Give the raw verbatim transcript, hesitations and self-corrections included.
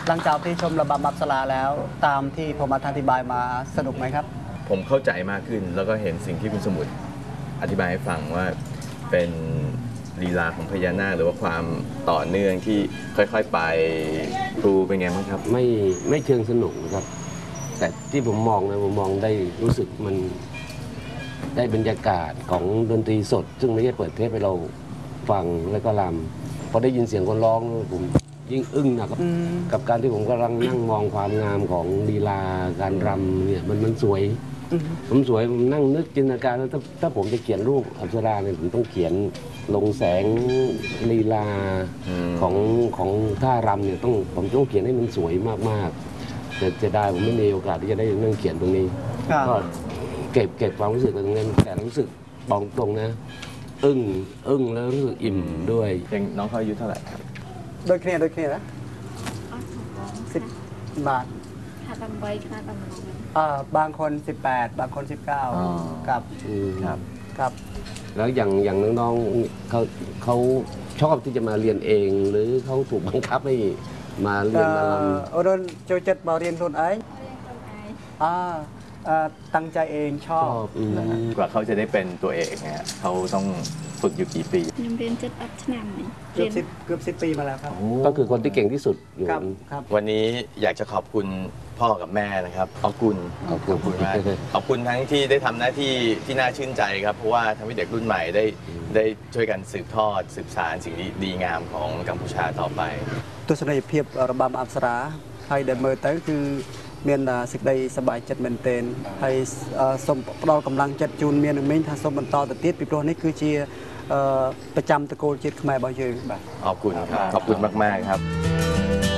หลังจากที่ชมระบำอัปสราแล้วตามที่ผมอธิบายมาสนุกไหมครับผมเข้าใจมากขึ้นแล้วก็เห็นสิ่งที่คุณสมุทรอธิบายให้ฟังว่าเป็นลีลาของพญานาคหรือว่าความต่อเนื่องที่ค่อยๆไปครูเป็นไงบ้างครับไม่ไม่เชิงสนุกครับแต่ที่ผมมองนะผมมองได้รู้สึกมันได้บรรยากาศของดนตรีสดซึ่งไม่ใช่เปิดเทปให้เราฟังแล้วก็รำพอได้ยินเสียงคนร้องผมยิ่งอึ้งนะครับกับการที่ผมกำลังนั่งมองความงามของลีลาการรำเนี่ยมันมันสวยผมสวยผมนั่งนึกจินตนาการแล้วถ้าถ้าผมจะเขียนรูปอัปสราเนี่ยผมต้องเขียนลงแสงลีลาของของท่ารำเนี่ยต้องผมต้องเขียนให้มันสวยมากๆแต่จะได้ผมไม่มีโอกาสที่จะได้นั่งเขียนตรงนี้ก็เก็บเก็บความรู้สึกตรงนี้แต่รู้สึกบอกตรงนะอึ้งอึ้งแล้วรู้สึกอิ่มด้วยยังน้องเขาอายุเท่าไหร่ครับโดยเคลียร์โดยเคลียร์นะสิบบาทขาดำใบขาดำน้องบางคนสิบแปดบางคนสิบเก้าครับครับครับแล้วอย่างอย่างน้องๆเขาเขาชอบที่จะมาเรียนเองหรือเขาถูกบังคับให้มาเรียนมาลำโอโดนโจจัดมาเรียนคนไอ้อ่าตั้งใจเองชอบกว่าเขาจะได้เป็นตัวเอกเนี่ยเขาต้องฝึกอยู่กี่ปียังเรียนเจ็ดอัพชนำนี่เกือบสิบเกือบสิบปีมาแล้วครับก็คือคนที่เก่งที่สุดอยู่วันนี้อยากจะขอบคุณพ่อกับแม่นะครับขอบคุณขอบคุณมากขอบคุณทั้งที่ได้ทำหน้าที่ที่น่าชื่นใจครับเพราะว่าทำให้เด็กรุ่นใหม่ได้ได้ช่วยกันสืบทอดสืบสานสิ่งดีงามของกัมพูชาต่อไปตัวสนเพียบระบำอัปสราให้เดินเมื่อแต่คือเมียนสิกได้สบายจัดเมนเทนให้สมปลอกำลังจัดจูนเมียนเมนทางสมบันต่อแต่ติดปีโปรนี่คือเชียประจำตะโกนจิตขมายบางเชิงขอบคุณครับขอบคุณมากๆครับ